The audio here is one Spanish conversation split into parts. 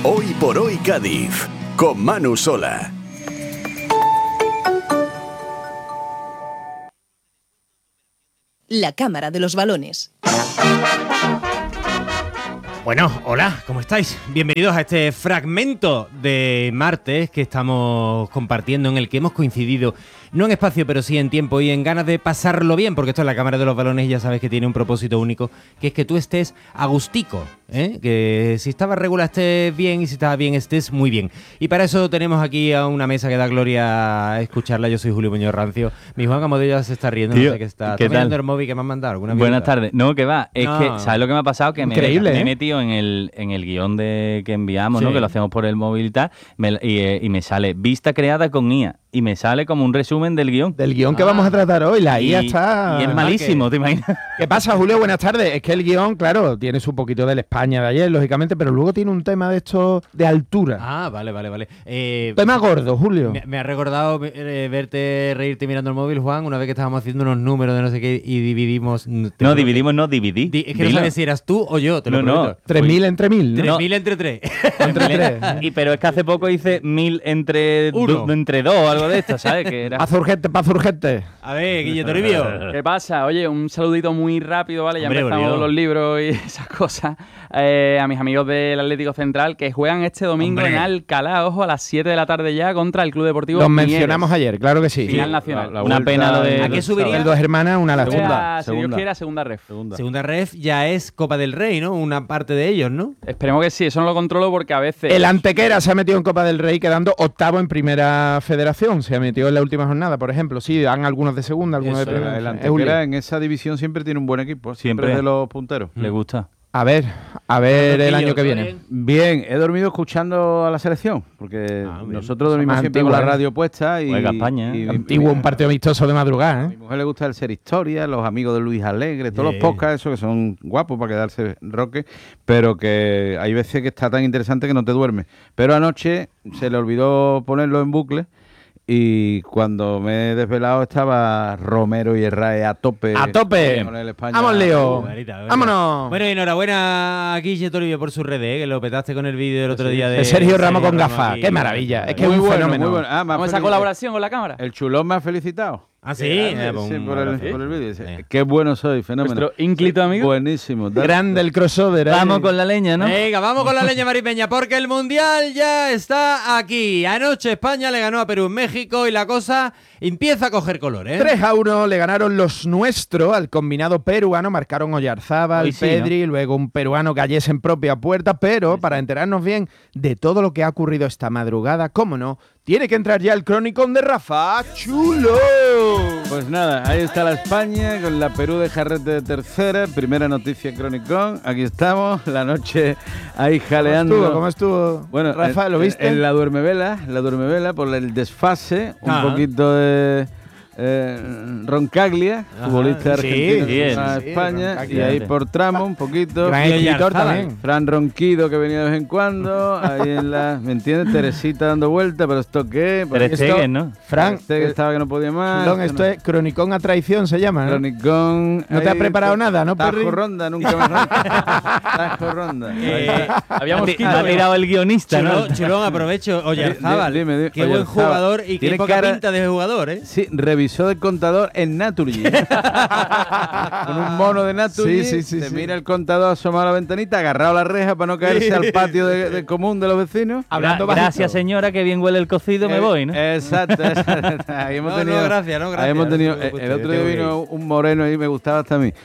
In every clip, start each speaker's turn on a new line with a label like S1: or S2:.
S1: Hoy por hoy Cádiz, con Manu Sola.
S2: La Cámara de los Balones.
S3: Bueno, hola, ¿cómo estáis? Bienvenidos a este fragmento de martes que estamos compartiendo, en el que hemos coincidido, no en espacio, pero sí en tiempo y en ganas de pasarlo bien, porque esto es la Cámara de los Balones y ya sabes que tiene un propósito único, que es que tú estés agustico, ¿eh? Que si estabas regular estés bien y si estabas bien estés muy bien. Y para eso tenemos aquí a una mesa que da gloria escucharla. Yo soy Julio Muñoz Rancio. Mi Juan Amodeo ya se está riendo,
S4: Tío,
S3: no sé qué está.
S4: ¿qué
S3: ¿Estás mirando
S4: tal?
S3: el móvil que me han mandado? ¿Alguna
S4: Buenas
S3: mierda?
S4: tardes. No, que va. Es
S3: No.
S4: que, ¿sabes lo que me ha pasado? Que
S5: Increíble,
S4: me he
S5: ¿eh?
S4: metido en el guión que enviamos,
S3: Sí.
S4: ¿no? Que lo hacemos por el móvil y tal. Y me sale vista creada con IA. Y me sale como un resumen del guión.
S5: Del guión que vamos a tratar hoy, la IA
S4: Y
S5: está...
S4: es malísimo, ¿te imaginas?
S5: ¿Qué pasa, Julio? Buenas tardes. Es que el guión, claro, tiene su poquito del España de ayer, lógicamente, pero luego tiene un tema de esto de altura.
S3: Ah, vale.
S5: Tema gordo, Julio.
S3: Me ha recordado verte reírte mirando el móvil, Juan, una vez que estábamos haciendo unos números de no sé qué y dividimos...
S4: No, dividimos, no, dividí.
S3: Es que no sabes si eras tú o yo, te lo
S4: No,
S3: prometo.
S5: 3.000 entre 1.000, ¿no?
S3: 3.000 entre 3.
S5: Entre tres.
S4: Pero es que hace poco hice 1.000 entre
S3: Uno.
S4: entre 2 o algo de esto, ¿sabes? Que era...
S5: Pazurgente.
S3: A ver, Guille Toribio.
S6: ¿Qué pasa? Oye, un saludito muy rápido, ¿vale? Ya
S3: Hombre,
S6: empezamos
S3: Bolívar.
S6: los libros y esas cosas. A mis amigos del Atlético Central que juegan este domingo
S3: Hombre.
S6: en Alcalá, ojo, a las 7 de la tarde ya contra el Club Deportivo
S5: Los
S6: Mieres.
S5: mencionamos ayer, claro que sí.
S6: Final nacional.
S4: Una pena lo de...
S3: ¿A qué subiría?
S5: El Dos Hermanas, una lástima.
S6: Segunda, si
S4: segunda.
S6: Dios quiera, segunda ref.
S3: Segunda ref ya es Copa del Rey, ¿no? Una parte de ellos, ¿no?
S6: Esperemos que sí, eso no lo controlo porque a veces...
S5: El Antequera se ha metido en Copa del Rey quedando octavo en Primera Federación. Se ha metido en la última jornada, por ejemplo. Sí, dan algunos de segunda, algunos
S3: Eso,
S5: de primera.
S7: El
S5: Es
S7: Antequera
S5: Julio.
S7: en esa división siempre tiene un buen equipo, siempre
S4: Siempre.
S7: es de los punteros.
S4: Le gusta.
S5: A ver el año que viene.
S7: Bien, he dormido escuchando a la selección, porque
S3: bien.
S7: nosotros dormimos
S5: Más
S7: siempre
S5: antiguo,
S7: con la
S5: ¿eh?
S7: radio puesta y,
S4: Juega España, ¿eh?
S5: Antiguo, un partido amistoso de madrugada,
S7: a mi
S5: ¿eh?
S7: mujer le gusta el Ser Historia, los amigos de Luis Alegre, todos
S3: Yeah.
S7: los podcasts esos que son guapos para quedarse roque, pero que hay veces que está tan interesante que no te duermes. Pero anoche se le olvidó ponerlo en bucle. Y cuando me he desvelado estaba Romero y Herrera a tope.
S5: ¡A tope!
S7: Con el España.
S5: ¡Vamos, Leo!
S3: Barbarita.
S5: ¡Vámonos!
S3: Bueno, y enhorabuena a Guille Toribio por sus redes, que lo petaste con el vídeo del otro día de...
S5: De Sergio Ramos con gafas.
S3: aquí.
S5: ¡Qué maravilla! Es que es
S7: Muy
S5: un
S7: bueno,
S5: fenómeno.
S7: muy bueno. Ah, me ha
S6: ¿Cómo esa
S7: felicitado.
S6: colaboración con la cámara?
S7: El chulón me ha felicitado.
S3: Ah, sí.
S7: Sí, por el vídeo. Dice, qué bueno soy, fenómeno.
S6: Nuestro ínclito amigo.
S7: Buenísimo.
S5: Grande el crossover, ¿eh?
S4: Vamos con la leña, ¿no?
S3: Venga, vamos con la leña maripeña, porque el Mundial ya está aquí. Anoche España le ganó a Perú en México y la cosa empieza a coger color, ¿eh?
S5: 3-1 le ganaron los nuestros al combinado peruano, marcaron Oyarzábal,
S4: Hoy sí,
S5: Pedri, luego un peruano Gallés en propia puerta, pero para enterarnos bien de todo lo que ha ocurrido esta madrugada, cómo no, tiene que entrar ya el cronicón de Rafa Chulo.
S7: Pues nada, ahí está la España con la Perú de Jarrete de tercera. Primera noticia Cronicón. Aquí estamos, la noche ahí jaleando.
S5: ¿Cómo estuvo?
S7: Bueno,
S5: Rafa, ¿lo viste?
S7: En la duermevela, por el desfase, un
S3: Ah.
S7: poquito de Roncaglia,
S3: Ajá,
S7: futbolista
S3: sí,
S7: argentino
S4: bien,
S7: que va a
S5: sí,
S7: España, y
S5: Roncaglia.
S7: ahí por tramo un poquito.
S5: Gran
S3: Y
S5: escritor
S3: Oyarzábal.
S5: también.
S7: Fran Ronquido que venía de vez en cuando, ahí en la, ¿me entiendes? Teresita dando vuelta, pero esto qué,
S4: Ter
S7: esto,
S4: Stegen, ¿no?
S5: Fran,
S7: este que estaba que no podía más.
S5: Chulón, esto es cronicón a traición, se llama, ¿no?
S7: Cronicón.
S5: ¿No te has preparado nada, no, Perry?
S7: Tajo Ronda, nunca mejor. Tajo Ronda.
S6: Habíamos
S4: Ha tirado el guionista, ¿no?
S3: Chulón, aprovecho. Oyarzábal,
S7: Dime,
S3: qué buen
S7: Oyarzábal.
S3: jugador y qué
S7: Tiene
S3: poca
S7: cara-
S3: pinta de jugador, ¿eh?
S7: Sí, revisó de contador en Naturgy. Con un mono de Naturgy.
S5: Sí,
S7: te mira el contador asomado a la ventanita, agarrado a la reja para no caerse al patio de común de los vecinos.
S5: Hablando bajito.
S4: Gracias, señora, que bien huele el cocido, me voy, ¿no?
S7: Exacto. Ahí hemos
S3: No,
S7: tenido,
S3: no, gracias, no, gracias.
S7: ahí hemos tenido,
S3: No se preocupe
S7: el
S3: usted,
S7: otro día
S3: tengo
S7: vino un moreno y me gustaba hasta a mí.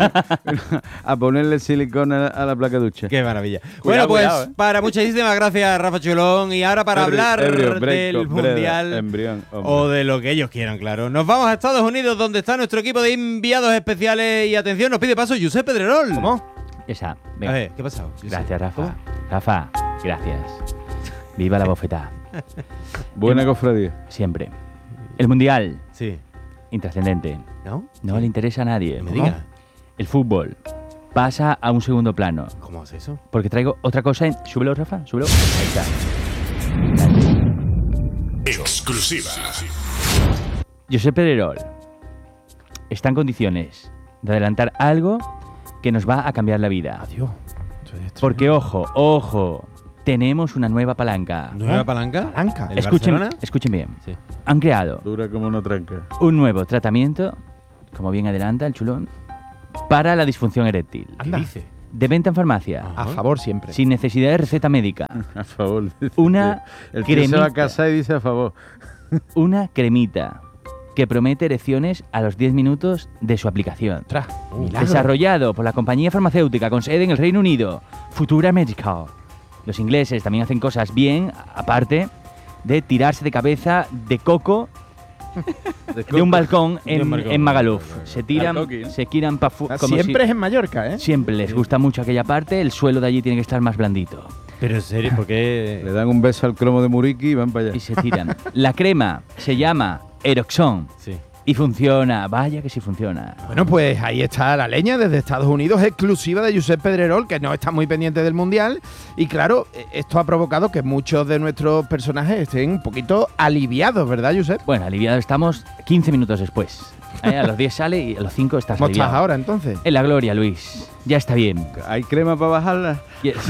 S7: A ponerle silicona a la placa ducha.
S3: Qué maravilla. Bueno, pues para muchísimas gracias, Rafa Chulón. Y ahora para hablar del Mundial
S7: Embrión, hombre.
S3: o de lo que ellos quieran, claro. Nos vamos a Estados Unidos, donde está nuestro equipo de enviados especiales. Y atención, nos pide paso Josep Pedrerol.
S5: ¿Cómo?
S4: Esa.
S3: A
S4: Venga.
S3: ver, ¿qué ha pasado? Josep?
S4: Gracias, Rafa.
S3: ¿Cómo?
S4: Rafa, gracias. Viva la bofetada.
S7: Buena cofradía.
S4: Siempre. El Mundial,
S3: Sí.
S4: intrascendente.
S3: ¿No?
S4: No le interesa a nadie.
S3: Me diga.
S4: El fútbol pasa a un segundo plano.
S3: ¿Cómo es eso?
S4: Porque traigo otra cosa en... Súbelo, Rafa, súbelo. Ahí está.
S1: Exclusiva.
S4: Josep Pedrerol está en condiciones de adelantar algo que nos va a cambiar la vida.
S5: Adiós.
S4: Porque, ojo, tenemos una nueva palanca.
S3: ¿Nueva palanca?
S5: Palanca.
S3: ¿El
S4: Escuchen,
S3: Barcelona?
S4: escuchen bien.
S3: Sí.
S4: Han creado
S7: Dura como una tranca.
S4: un nuevo tratamiento, como bien adelanta el chulón, para la disfunción eréctil.
S3: ¿Qué
S5: Anda.
S3: dice?
S4: De venta en farmacia,
S5: A favor siempre.
S4: sin necesidad de receta médica.
S7: A favor.
S4: Una
S7: El tío se va a
S4: cremita.
S7: casar y dice a favor.
S4: Una cremita que promete erecciones a los 10 minutos de su aplicación.
S5: Ostras, milagro.
S4: Desarrollado por la compañía farmacéutica con sede en el Reino Unido, Futura Medical. Los ingleses también hacen cosas bien, aparte de tirarse de cabeza de coco de un balcón
S3: De un balcón.
S4: en Magaluf. Se tiran,
S6: Al coqui, ¿no?
S4: se tiran para
S5: Ah, siempre es en Mallorca, ¿eh?
S4: Siempre les gusta mucho aquella parte, el suelo de allí tiene que estar más blandito.
S3: Pero en serio, ¿por qué?
S7: Le dan un beso al cromo de Muriqui y van para allá.
S4: Y se tiran. La crema se llama Eroxon
S3: Sí.
S4: y funciona, vaya que sí funciona.
S5: Bueno, pues ahí está la leña desde Estados Unidos, exclusiva de Josep Pedrerol, que no está muy pendiente del Mundial. Y claro, esto ha provocado que muchos de nuestros personajes estén un poquito aliviados, ¿verdad, Josep?
S4: Bueno, aliviados estamos 15 minutos después. A los 10 sale y a los 5 estás
S5: ¿Cómo estás
S4: aliviado.
S5: ahora entonces?
S4: En la gloria, Luis. Ya está bien.
S7: ¿Hay crema para bajarla?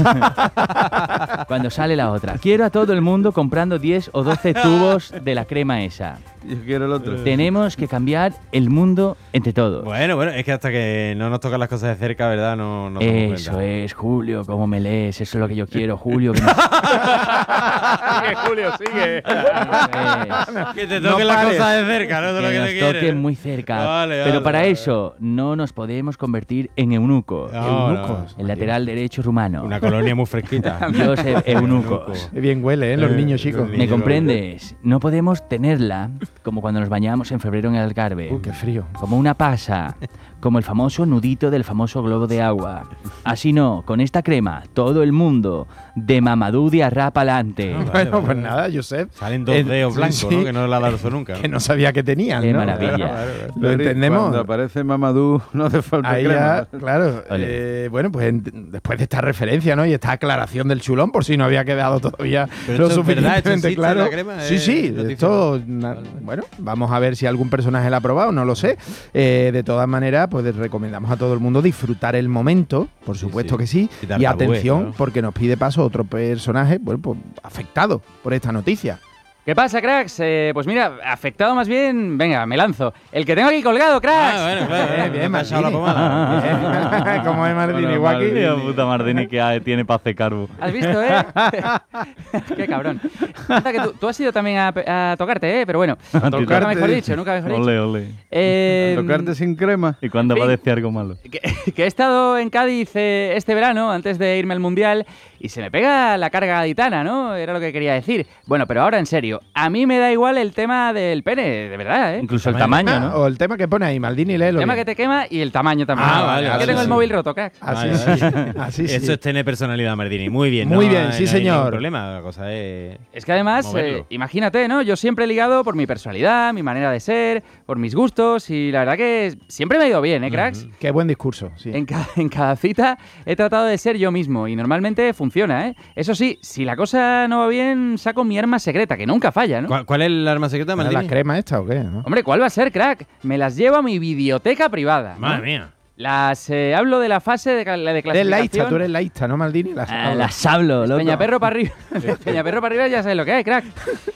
S4: Cuando sale la otra. Quiero a todo el mundo comprando 10 o 12 tubos de la crema esa.
S7: Yo quiero el otro.
S4: Tenemos que cambiar el mundo entre todos.
S3: Bueno, es que hasta que no nos tocan las cosas de cerca, ¿verdad? No nos damos
S4: Eso
S3: cuenta.
S4: es, Julio, cómo me lees. Eso es lo que yo quiero, Julio. Que no-
S5: Sigue, Julio, sigue.
S4: Eso es.
S3: Que te
S5: No
S3: toquen las
S5: pares.
S3: cosas de cerca, ¿no? De lo
S4: Que
S3: que
S4: nos
S3: te quieres.
S4: toquen muy cerca.
S3: Vale,
S4: Pero
S3: vale,
S4: para
S3: vale.
S4: eso no nos podemos convertir en eunucos.
S3: No,
S5: Eunucos.
S4: El lateral derecho rumano.
S3: Una colonia muy fresquita.
S4: Yo sé, eunucos.
S5: Qué bien huele, ¿eh? Los niños chicos.
S4: ¿Me comprendes? No podemos tenerla como cuando nos bañamos en febrero en el Algarve.
S5: Qué frío.
S4: Como una pasa, como el famoso nudito del famoso globo de agua. Así no, con esta crema, todo el mundo de Mamadou Diarra pa'lante.
S5: Bueno, pues nada, Josep.
S3: Salen dos dedos
S5: sí,
S3: blancos,
S5: sí.
S3: ¿no? Que no la ha dado eso nunca.
S5: Que no sabía que tenían,
S4: Qué
S5: ¿no?
S4: maravilla.
S5: Lo entendemos.
S7: Cuando aparece Mamadou no hace falta
S5: Ahí
S7: crema.
S5: ya, claro.
S4: Ole.
S5: Bueno, pues después de esta referencia, ¿no? Y esta aclaración del chulón, por si no había quedado todavía
S3: Pero
S5: lo
S3: esto es verdad, esto
S5: suficientemente
S3: existe,
S5: claro.
S3: la crema,
S5: Sí, sí,
S3: noticia.
S5: esto,
S3: Vale.
S5: bueno, vamos a ver si algún personaje la ha probado, no lo sé. De todas maneras, pues recomendamos a todo el mundo disfrutar el momento, por supuesto
S3: sí.
S5: que sí.
S3: Quitar
S5: Y
S3: tabúes,
S5: atención,
S3: claro.
S5: porque nos pide paso otro personaje, bueno, pues afectado por esta noticia.
S6: ¿Qué pasa, cracks? Pues mira, afectado más bien. Venga, me lanzo. El que tengo aquí colgado, cracks.
S3: Ah, bueno, claro.
S5: Bien,
S3: Me ha echado la
S5: Martini.
S3: pomada.
S5: Como es Martini
S7: Bueno,
S5: Guaki.
S7: Martini.
S4: puta Martini que tiene para hacer carbo.
S6: ¿Has visto, Qué cabrón. Anda, que tú has ido también a tocarte, pero bueno. Nunca mejor dicho, nunca mejor dicho.
S4: Ole, ole.
S7: Tocarte sin crema.
S4: ¿Y cuándo
S6: va a
S4: decir algo malo?
S6: Que he estado en Cádiz este verano, antes de irme al Mundial, y se me pega la carga gaditana, ¿no? Era lo que quería decir. Bueno, pero ahora en serio, a mí me da igual el tema del pene, de verdad, ¿eh?
S4: Incluso el tamaño, ¿no?
S5: O el tema que pone ahí, Maldini, léelo.
S6: El tema
S5: bien.
S6: que te quema y el tamaño también.
S5: Ah, vale,
S6: Es que
S5: vale,
S6: tengo el
S5: sí.
S6: móvil roto, crack.
S5: Así
S3: Vale,
S5: sí.
S3: vale.
S5: Así sí.
S3: Eso es tener personalidad, Martini. Muy bien.
S5: Muy
S3: no
S5: bien,
S3: hay-
S5: sí,
S3: no hay ningún
S5: señor.
S3: problema. La cosa es.
S6: Es que además,
S3: Moverlo.
S6: imagínate, ¿no? Yo siempre he ligado por mi personalidad, mi manera de ser, por mis gustos, y la verdad que siempre me ha ido bien, ¿eh, cracks?
S5: Qué buen discurso, sí.
S6: En cada cita he tratado de ser yo mismo y normalmente funciona, ¿eh? Eso sí, si la cosa no va bien, saco mi arma secreta, que nunca falla, ¿no?
S3: ¿Cuál es el arma secreta,
S5: ¿Era
S3: Martini?
S5: la crema esta o qué? ¿no?
S6: Hombre, ¿cuál va a ser, crack? Me las llevo a mi videoteca privada. ¿no?
S3: Madre mía.
S6: Hablo de la fase de
S5: Eres
S6: clasificación.
S5: laísta, tú eres laísta, ¿no, Maldini?
S4: Las hablo, loco.
S6: Peñaperro para arriba. Peñaperro para arriba ya sabes lo que hay, crack.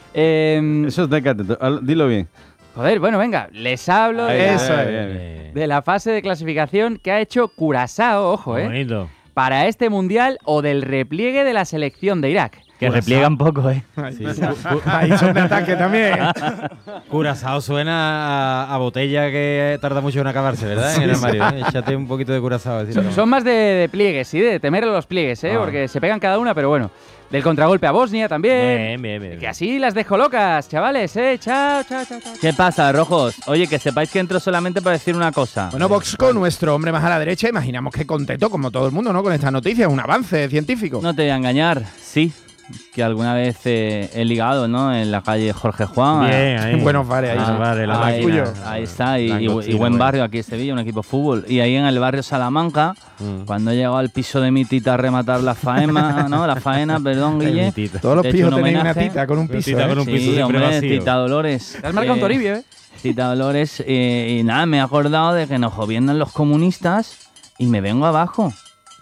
S7: Eso es décate. Dilo bien.
S6: Joder, bueno, venga, les hablo
S7: Ahí,
S5: Eso
S7: ahí,
S5: es.
S7: bien, bien.
S6: de la fase de clasificación que ha hecho Curazao, ojo,
S3: Bonito.
S6: para este mundial o del repliegue de la selección de Irak.
S4: Que repliega un poco, ¿eh?
S3: Sí.
S5: Ahí son de ataque también.
S3: Curazao suena a botella que tarda mucho en acabarse, ¿verdad? En el armario. Échate un poquito de curazao.
S6: Son más de pliegues, sí, de temer a los pliegues,
S3: Ah.
S6: porque se pegan cada una, pero bueno. Del contragolpe a Bosnia también.
S3: Bien.
S6: Que así las dejo locas, chavales, Chao, chao, chao, chao.
S4: ¿Qué pasa, rojos? Oye, que sepáis que entro solamente para decir una cosa.
S5: Bueno, Voxco, nuestro hombre más a la derecha, imaginamos que contento, como todo el mundo, ¿no? Con esta noticia, un avance científico.
S4: No te voy a engañar, sí, que alguna vez he ligado, ¿no? En la calle Jorge Juan.
S3: Bien, ahí.
S5: Buenos bares ahí.
S3: Ah, vale, la
S4: ahí,
S3: máquina.
S4: ahí está, y
S3: Langostino,
S4: buen
S3: bueno.
S4: barrio aquí en Sevilla, un equipo de fútbol. Y ahí en el barrio Salamanca, cuando he llegado al piso de mi tita a rematar la faena, ¿no? La faena, perdón,
S3: Ay,
S4: Guille.
S3: mi tita.
S5: Todos los
S4: Te he hecho
S5: pijos
S4: un
S5: tenéis una
S4: homenaje.
S5: tita con un piso,
S3: tita
S5: ¿eh?
S3: con un piso
S4: Sí,
S3: siempre
S4: hombre,
S3: vacío.
S4: Tita Dolores.
S6: Te has marcado un toribio, ¿eh?
S4: Tita Dolores, y nada, me he acordado de que nos gobiernan los comunistas y me vengo abajo.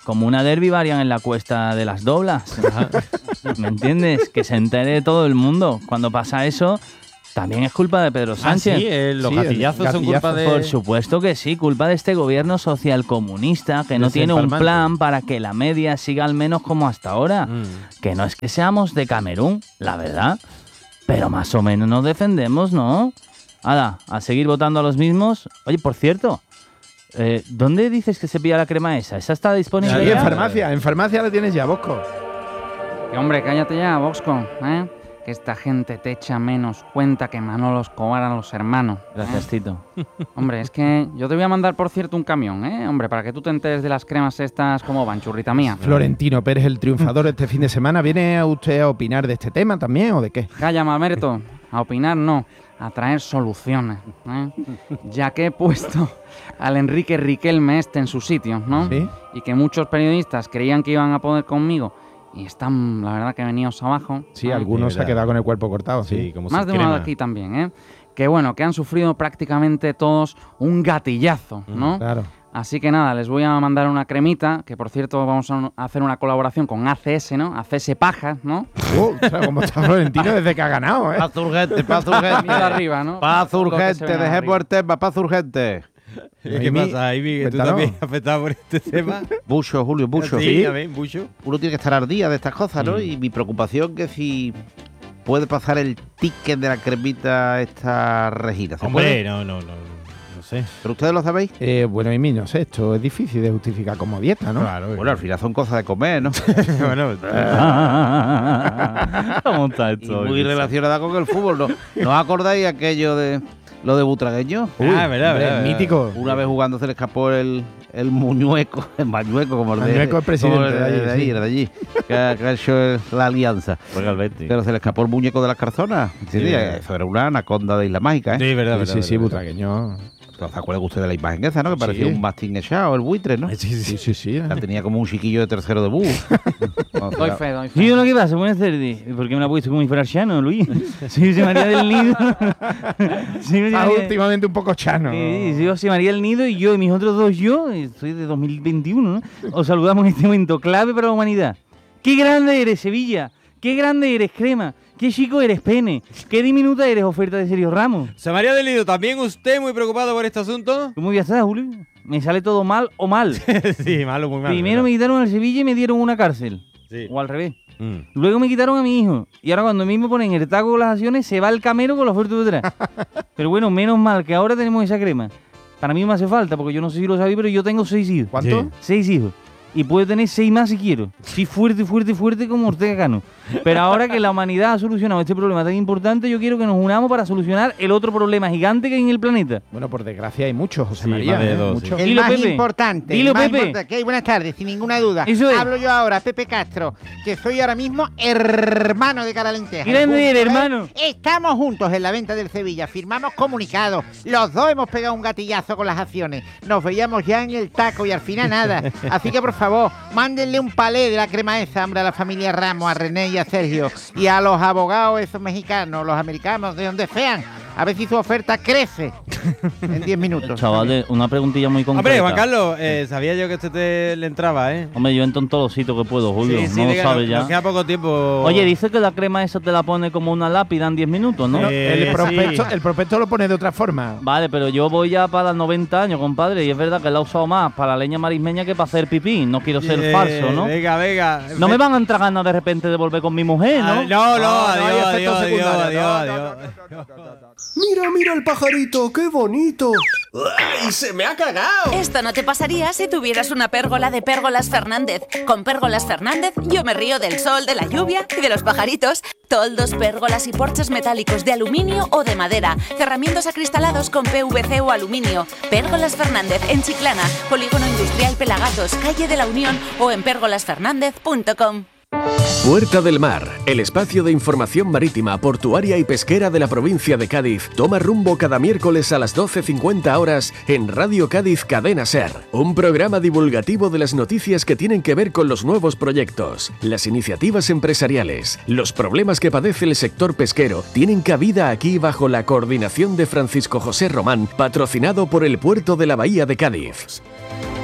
S4: Como una derbi varian en la cuesta de las doblas. ¿Me entiendes? Que se entere todo el mundo. Cuando pasa eso, también es culpa de Pedro Sánchez.
S3: Los
S5: Sí,
S3: gatillazos son
S5: gatillazo.
S3: culpa de...
S4: Por supuesto que sí, culpa de este gobierno socialcomunista que no tiene un
S3: Desempalmante.
S4: plan para que la media siga al menos como hasta ahora. Que no es que seamos de Camerún, la verdad, pero más o menos nos defendemos, ¿no? Hala, a seguir votando a los mismos. Oye, por cierto, ¿dónde dices que se pilla la crema esa? ¿Esa está disponible
S5: Sí,
S4: ya?
S5: en farmacia la tienes ya, Bosco.
S6: Que hombre, cállate ya, Bosco, ¿eh? Que esta gente te echa menos cuenta que Manolo Escobar a los hermanos.
S4: Gracias, Tito.
S6: Hombre, es que yo te voy a mandar, por cierto, un camión, ¿eh? Hombre, para que tú te enteres de las cremas estas como van, churrita mía.
S5: Florentino Pérez, el triunfador este fin de semana. ¿Viene a usted a opinar de este tema también o de qué?
S6: Calla, Mamerto. A opinar no, a traer soluciones, ¿eh? Ya que he puesto al Enrique Riquelme en su sitio, ¿no?
S5: ¿Sí?
S6: Y que muchos periodistas creían que iban a poder conmigo y están, la verdad, que venidos abajo.
S5: Sí,
S6: ¿eh?
S5: algunos
S3: de
S5: se ha
S3: verdad.
S5: quedado con el cuerpo cortado, sí.
S3: Sí, como
S6: Más
S3: si
S6: de uno de
S3: crema.
S6: aquí también, ¿eh? Que bueno, que han sufrido prácticamente todos un gatillazo, ¿no?
S5: Claro.
S6: Así que nada, les voy a mandar una cremita, que por cierto vamos a hacer una colaboración con ACS, ¿no? ACS Paja, ¿no?
S5: Ostras, ¿cómo está Florentino desde que ha ganado, eh?
S7: Paz urgente, paz
S6: Mira
S7: urgente.
S6: arriba, ¿no?
S7: Paz
S6: Lo que se
S7: urgente,
S6: ven
S7: dejemos
S6: arriba.
S7: el tema, paz urgente.
S3: ¿Qué
S5: Amy,
S3: pasa, Amy? Que tú
S5: cuéntanos.
S3: también afectado por este tema.
S7: Mucho, Julio, mucho.
S3: Sí, también, mucho.
S7: Uno tiene que estar al día de estas cosas, ¿no? Y mi preocupación que si puede pasar el ticket de la cremita esta Regina. ¿Se
S3: Hombre,
S7: puede?
S3: no sé.
S7: ¿Pero ustedes lo sabéis?
S5: Bueno, Amy, no sé, esto es difícil de justificar como dieta, ¿no?
S3: Claro.
S7: Bueno, al final son cosas de comer, ¿no?
S3: bueno,
S4: ¿Cómo está
S7: Y
S4: esto?
S7: muy relacionada con el fútbol, ¿no? ¿No os acordáis aquello de lo de Butragueño?
S3: verdad,
S5: Hombre,
S3: verdad.
S5: mítico.
S7: Una vez jugando se le escapó el muñeco, el mañueco, como el de...
S5: Mañueco es presidente
S7: como el
S5: de allí,
S7: de
S5: sí.
S7: el de allí, que ha hecho la alianza.
S4: Juega al Betis.
S7: Pero se le escapó el muñeco de las Carzonas. Sí,
S3: verdad.
S7: eso era una anaconda de Isla Mágica, ¿eh?
S3: Sí, verdad, verdad.
S5: Sí,
S3: verdad.
S5: butragueño.
S7: ¿Se acuerdan ustedes de la imagen esa, no? Que parecía
S5: Sí.
S7: un mastín echado, el buitre, ¿no?
S5: Sí, sí, sí.
S7: La tenía como un chiquillo de tercero de bus.
S6: Doy fe, doy fe.
S4: Sí, lo que pasa, buenas tardes. ¿Por qué me la ha puesto como si fuera Chano, Luis? Sí, José María del Nido. Sí, José
S5: Está
S4: María-
S5: últimamente un poco chano.
S4: Sí, sí, José María del Nido y yo y mis otros dos yo, soy de 2021, ¿no? Os saludamos en este momento clave para la humanidad. ¡Qué grande eres, Sevilla! ¡Qué grande eres, Crema! ¡Qué chico eres, Pene! ¡Qué diminuta eres, oferta de Sergio Ramos!
S3: José María del Nido, ¿también usted muy preocupado por este asunto?
S4: ¿Cómo ya estás, Julio? ¿Me sale todo mal o mal?
S3: sí, malo, muy malo.
S4: Primero me quitaron al Sevilla y me dieron una cárcel.
S3: Sí.
S4: O al revés.
S3: Mm.
S4: Luego me quitaron a mi hijo. Y ahora cuando a mí me ponen el taco con las acciones, se va el camero con la oferta detrás. Pero bueno, menos mal que ahora tenemos esa crema. Para mí me hace falta, porque yo no sé si lo sabéis, pero yo tengo 6 hijos.
S5: ¿Cuánto?
S3: Sí.
S4: 6 hijos. Y puedo tener 6 más si quiero. Sí, fuerte, fuerte, fuerte como Ortega Cano. Pero ahora que la humanidad ha solucionado este problema tan importante, yo quiero que nos unamos para solucionar el otro problema gigante que hay en el planeta.
S5: Bueno, por desgracia hay muchos, José
S3: Sí,
S5: María.
S3: más de dos,
S5: muchos.
S3: sí.
S8: El
S4: Dilo,
S8: más
S4: Pepe.
S8: importante.
S4: Dilo,
S8: el más
S4: Pepe.
S8: importante. Ok, buenas tardes, sin ninguna duda.
S4: Eso es.
S8: Hablo yo ahora, Pepe Castro, que soy ahora mismo hermano de Cara Lenteja.
S4: Grande eres,
S8: Juntos,
S4: hermano.
S8: Estamos juntos en la venta del Sevilla, firmamos comunicados. Los dos hemos pegado un gatillazo con las acciones. Nos veíamos ya en el taco y al final nada. Así que por favor, mándenle un palé de la crema esa, hombre, a la familia Ramos, a René y a Sergio. Y a los abogados esos mexicanos, los americanos, de donde sean. A ver si su oferta crece en 10 minutos.
S4: Chavales, una preguntilla muy concreta.
S3: Hombre, Juan Carlos, sabía yo que este le entraba, ¿eh?
S4: Hombre, yo entro en todos los sitios que puedo, Julio.
S3: sí,
S4: no lo
S3: diga,
S4: sabes
S3: nos
S4: ya.
S3: queda poco tiempo.
S4: Oye, dice que la crema esa te la pone como una lápida en 10 minutos, ¿no?
S5: No,
S3: Sí.
S5: el prospecto lo pone de otra forma.
S4: Vale, pero yo voy ya para los 90 años, compadre, y es verdad que la he usado más para la leña marismeña que para hacer pipí. No quiero ser falso, ¿no?
S3: Venga, venga.
S4: No me van a entrar ganas de repente de volver con mi mujer, ¿no?
S3: Ah, no,
S5: No,
S3: adiós,
S5: hay
S3: adiós,
S5: efectos
S3: adiós,
S5: secundarios.
S3: adiós,
S5: No,
S3: adiós.
S9: Mira, mira el pajarito, qué bonito. ¡Ay, se me ha cagado!
S10: Esto no te pasaría si tuvieras una pérgola de Pérgolas Fernández. Con Pérgolas Fernández yo me río del sol, de la lluvia y de los pajaritos. Toldos, pérgolas y porches metálicos de aluminio o de madera. Cerramientos acristalados con PVC o aluminio. Pérgolas Fernández en Chiclana, Polígono Industrial Pelagatos, Calle de la Unión o en pérgolasfernández.com.
S1: Puerta del Mar, el espacio de información marítima, portuaria y pesquera de la provincia de Cádiz, toma rumbo cada miércoles a las 12:50 horas en Radio Cádiz Cadena Ser. Un programa divulgativo de las noticias que tienen que ver con los nuevos proyectos, las iniciativas empresariales, los problemas que padece el sector pesquero, tienen cabida aquí bajo la coordinación de Francisco José Román, patrocinado por el Puerto de la Bahía de Cádiz.